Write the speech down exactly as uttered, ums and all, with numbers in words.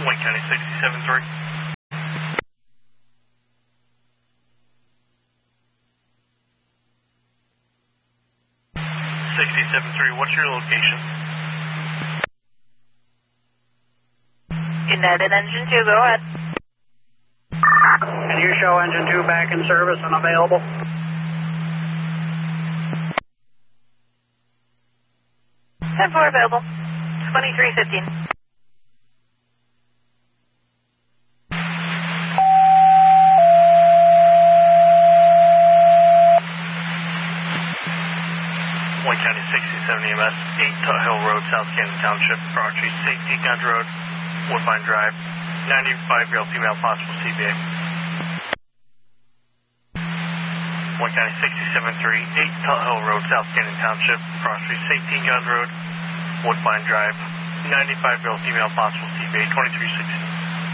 Wayne County sixty-seven three. sixty-seven three, what's your location? United Engine two, go ahead. Can you show Engine two back in service and available? ten four available. twenty-three fifteen. Wayne County sixty-seven E M S, eight Tut Hill Road, South Canyon Township, Broadtree Safety Guns Road, Woodbine Drive, ninety-five year old female, possible C B A. Wayne County sixty-seven three, eight Tut Hill Road, South Canyon Township, Broadtree Safety Guns Road, Woodbine Drive, ninety-five year old female, possible C B A, twenty-three sixteen.